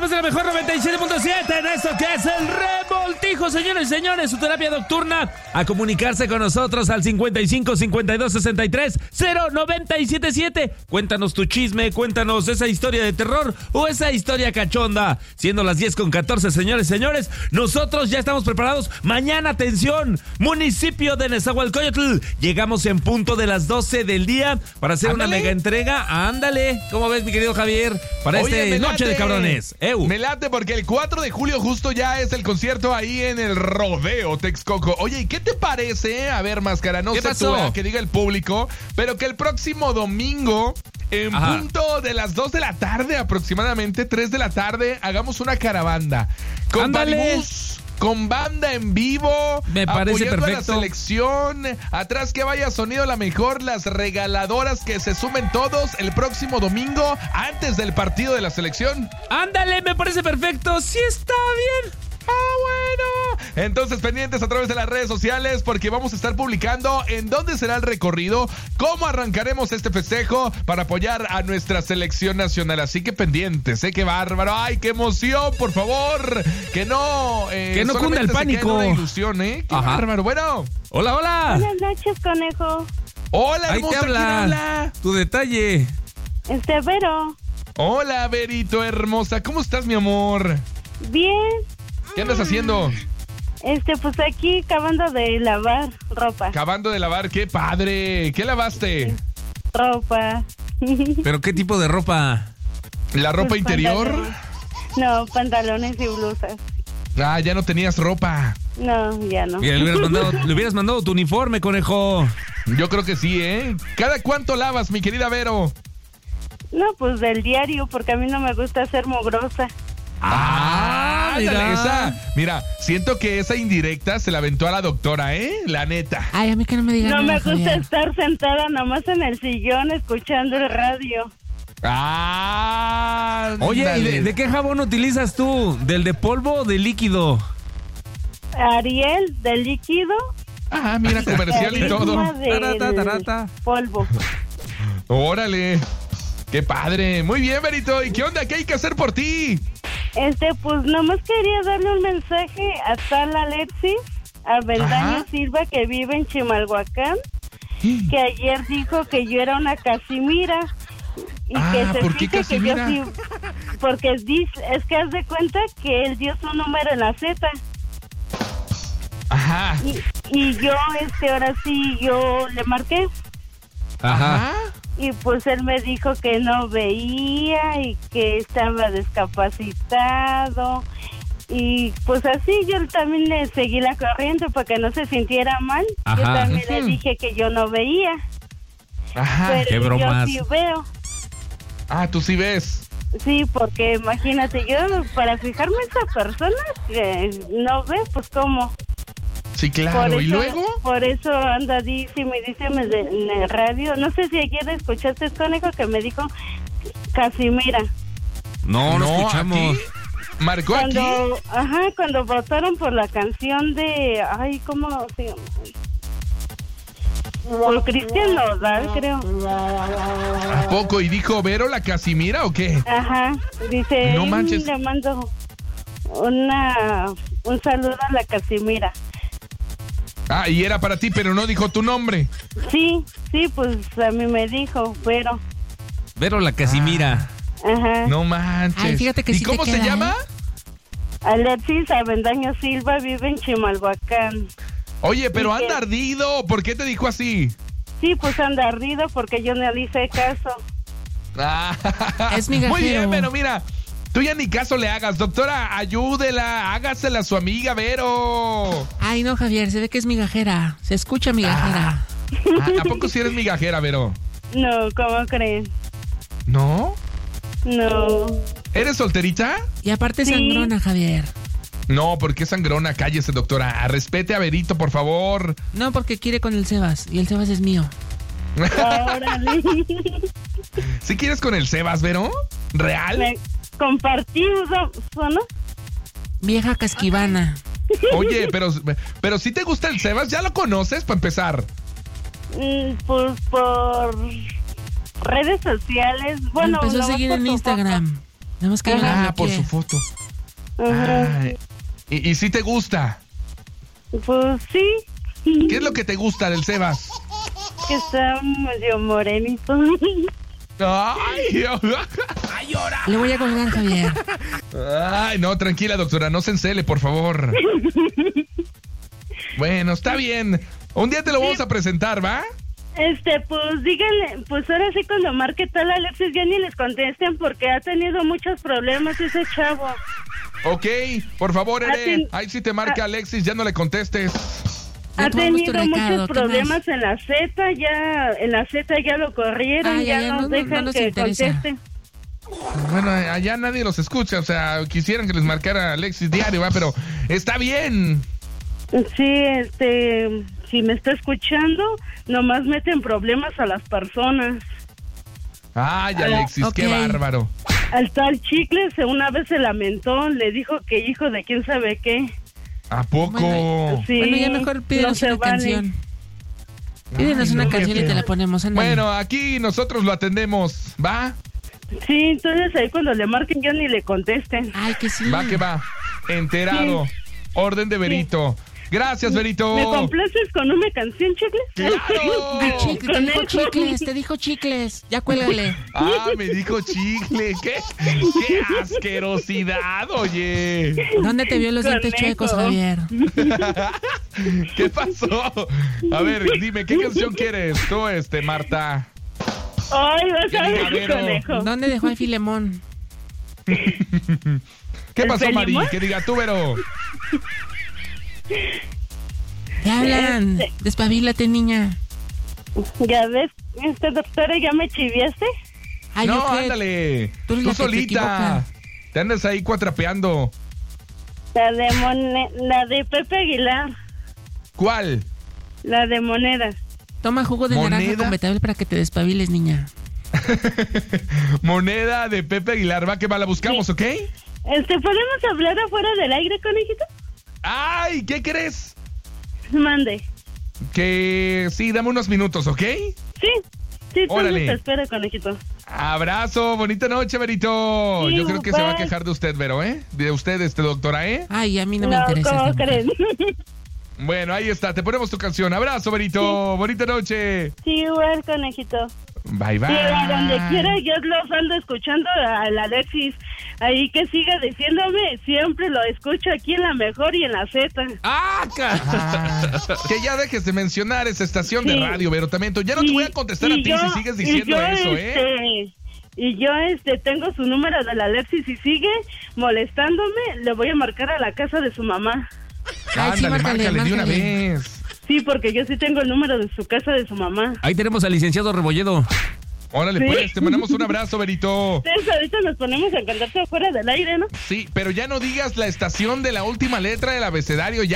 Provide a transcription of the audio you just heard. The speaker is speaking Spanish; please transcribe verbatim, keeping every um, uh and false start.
través de la mejor noventa y siete punto siete en esto que es el Revoltijo, señores y señores, su terapia nocturna. A comunicarse con nosotros al cincuenta y cinco, cincuenta y dos, sesenta y tres, cero noventa y siete siete. Cuéntanos tu chisme, cuéntanos esa historia de terror o esa historia cachonda. Siendo las diez con catorce, señores y señores, nosotros ya estamos preparados. Mañana, atención, municipio de Nezahualcóyotl. Llegamos en punto de las doce del día para hacer Ándale. una mega entrega. Ándale, ¿cómo ves, mi querido Javier? Para Oye, esta noche de cabrones. Eu. Me late porque el cuatro de julio justo ya es el concierto ahí en el Rodeo Texcoco. Oye, ¿y qué te parece? A ver, Máscara, no sé tú, eh, que diga el público, pero que el próximo domingo, en Ajá. punto de las dos de la tarde, aproximadamente tres de la tarde, hagamos una caravana con Baribús, con banda en vivo, me parece apoyando perfecto. a la selección, atrás que vaya sonido la mejor, las regaladoras que se sumen todos el próximo domingo antes del partido de la selección. Ándale, me parece perfecto, sí está bien. Ah, bueno. Entonces, pendientes a través de las redes sociales porque vamos a estar publicando en dónde será el recorrido, cómo arrancaremos este festejo para apoyar a nuestra selección nacional. Así que pendientes, ¿eh? ¡Qué bárbaro! ¡Ay, qué emoción! Por favor, que no... Eh, que no cunda el pánico. Una ilusión, ¿eh? ¡Qué Ajá. bárbaro! Bueno. Hola, hola. Buenas noches, conejo. Hola, hermosa. Ahí te habla. ¿Quién habla? Tu detalle. Este, Vero. Hola, Verito, hermosa. ¿Cómo estás, mi amor? Bien. ¿Qué andas haciendo? Este, pues aquí acabando de lavar ropa. Acabando de lavar, qué padre. ¿Qué lavaste? Ropa. ¿Pero qué tipo de ropa? ¿La ropa Pues interior? pantalones. No, pantalones y blusas. Ah, ya no tenías ropa. No, ya no. Mira, le hubieras mandado, le hubieras mandado tu uniforme, conejo. Yo creo que sí, ¿eh? ¿Cada cuánto lavas, mi querida Vero? No, pues del diario, porque a mí no me gusta ser mugrosa. Ah, mira. mira. Esa, mira, siento que esa indirecta se la aventó a la doctora, ¿eh? La neta. Ay, a mí que no me digan No nada, me gusta Javier. estar sentada nomás en el sillón escuchando el radio. Ah, Oye, dale. ¿y de, de qué jabón utilizas tú? ¿Del de polvo o de líquido? Ariel, de líquido. Ah, mira, comercial y todo. Tarata, tarata. Polvo. Órale. Qué padre. Muy bien, Verito. ¿Y qué onda? ¿Qué hay que hacer por ti? Este, pues nomás quería darle un mensaje a tal Alexis, a Bendaño Ajá. Silva, que vive en Chimalhuacán, que ayer dijo que yo era una Casimira. Y Ah, que se ¿por qué fije Casimira? que yo sí, porque dice, es que haz de cuenta que él dio su número en la Z. Ajá. Y, y yo, este, ahora sí, yo le marqué. Ajá. Y pues él me dijo que no veía y que estaba discapacitado. Y pues así yo también le seguí la corriente para que no se sintiera mal. Ajá. Yo también Ujú. le dije que yo no veía. Ajá. Pero qué bromas. yo sí veo. Ah, tú sí ves. Sí, porque imagínate, yo para fijarme en esa persona que no ve, pues cómo. Sí, claro. Por ¿Y eso- luego? Por eso anda, dice y me dice en el radio. No sé si ayer escuchaste, conejo, que me dijo Casimira. No, no, escuchamos. aquí. ¿Marcó Cuando, aquí? ajá, cuando votaron por la canción de, ay, ¿cómo se llama? Por Cristian Nodal, creo. ¿A poco? ¿Y dijo Vero la Casimira o qué? Ajá, dice, No "Mm, manches. le mando una, un saludo a la Casimira". Ah, y era para ti, pero no dijo tu nombre. Sí, sí, pues a mí me dijo, pero, Vero la Casimira. ajá. No manches. Ay, fíjate que ¿Y sí te cómo se queda, llama? Alexis Avendaño Silva vive en Chimalhuacán. Oye, pero ¿Y qué? anda ardido. ¿Por qué te dijo así? Sí, pues anda ardido porque yo no le hice caso. Ah, Es migajero. Muy bien, pero mira, tú ya ni caso le hagas. Doctora, ayúdela, hágasela a su amiga Vero. Ay, no, Javier, se ve que es migajera. Se escucha migajera. Ah, ¿A poco si eres migajera, Vero? No, ¿cómo creen? ¿No? No. ¿Eres solterita? Y aparte Sí. sangrona, Javier. No, porque es sangrona. Cállese, doctora. Respete a Verito, por favor. No, porque quiere con el Sebas. Y el Sebas es mío. Órale. ¿Sí quieres con el Sebas, Vero? ¿Real? Me compartí uno, ¿no? Vieja casquivana. Oye, pero, pero si te gusta el Sebas, ¿ya lo conoces para empezar? Mm, Pues por redes sociales. Bueno, Me empezó a nomás seguir por en su Instagram. Nada más que yo la Ah, por bloqueé. su foto. Ajá. Ay, ¿Y, y si te gusta? Pues sí, ¿Qué es lo que te gusta del Sebas? que está medio morenito. Ay, Le voy a colgar, Javier. ay, no, tranquila, doctora, no se encele, por favor. Bueno, está bien. Un día te lo vamos a presentar, ¿va? Este, pues díganle, pues ahora sí cuando marque tal Alexis ya ni les contesten porque ha tenido muchos problemas ese chavo. Ok, por favor, Ha Ere. ten- Ahí si te marca Alexis, ya no le contestes. Ya Ha tomamos tu tenido recado, muchos ¿qué problemas más? en la Z, ya en la Z ya lo corrieron, Ah, ya, ya, ya, nos no, no, dejan no nos que interesa. contesten. Bueno, allá nadie los escucha, o sea, quisieran que les marcara Alexis diario, ¿va? Pero está bien. Sí, este, si me está escuchando, nomás meten problemas a las personas. Ay, Alexis, ok. qué bárbaro. Al tal Chicles una vez se lamentó, le dijo que hijo de quién sabe qué. ¿A poco? Bueno, Sí, Bueno, ya mejor pídenos no se una vale. canción. Pídenos Ay, una no, qué canción y te feo. la ponemos. Ándale. Bueno, aquí nosotros lo atendemos, ¿va? Sí, entonces ahí cuando le marquen yo ni le contesten. Ay, que sí. Va que va. Enterado. Orden de Berito. Gracias, Berito. ¿Me complaces con una canción, Chicles? ¡Claro! Ay, chicle, te Con dijo eso. chicles, te dijo chicles. Ya cuélgale. Ah, me dijo chicle. ¿Qué, qué asquerosidad, oye. ¿Dónde te vio los dientes Conejo. chuecos, Javier? ¿Qué pasó? A ver, dime, ¿qué canción quieres tú, este, Marta? Ay, vas a Qué ver, ligadero. conejo. ¿Dónde dejó el Filemón? ¿Qué ¿El pasó, Mari? Felimón? Que diga tú, Vero. ¿Qué hablan? Este. Despabilate, niña. Ya ves, este doctora, ¿ya me chiviaste? Ay, No, ¿yo qué? ándale. Tú eres Tú la que te solita. equivoca. Te andas ahí cuatrapeando. La de, mone- la de Pepe Aguilar, ¿Cuál? la de monedas. Toma jugo de naranja ¿Moneda? con betabel para que te despabiles, niña. Moneda de Pepe Aguilar. Va que va, la buscamos, ¿ok? Este, ¿podemos hablar afuera del aire, conejito? ¡Ay! ¿Qué crees? Mande. Que sí, dame unos minutos, ¿ok? Sí, sí, tú Órale. te espero, conejito. Abrazo, bonita noche, Verito. Sí, Yo creo que se va a bye. quejar de usted, Vero, ¿eh? De usted, este, doctora, ¿eh? Ay, a mí no, No, me interesa. ¿cómo esta mujer. creen? Bueno, ahí está, te ponemos tu canción. Abrazo, Verito. Bonita noche. Sí, igual, conejito. Bye, bye. Sí, a donde quiera yo los ando escuchando al Alexis. Ahí que siga diciéndome, siempre lo escucho aquí en la mejor y en la Z. ¡Ah, ca- Ah, que ya dejes de mencionar esa estación de Sí. radio, Vero. También tú- ya no te Y- voy a contestar a y ti yo- si sigues y diciendo yo, eso, ¿eh? este, Y yo este tengo su número del Alexis y sigue molestándome, le voy a marcar a la casa de su mamá. Ay, sí, Ándale, márcale, márcale de una márcale. vez. Sí, porque yo sí tengo el número de su casa de su mamá. Ahí tenemos al licenciado Rebolledo. Órale, Sí. pues, te mandamos un abrazo, Verito. Entonces ahorita nos ponemos a cantarte afuera del aire, ¿no? Sí, pero ya no digas la estación de la última letra del abecedario. Ya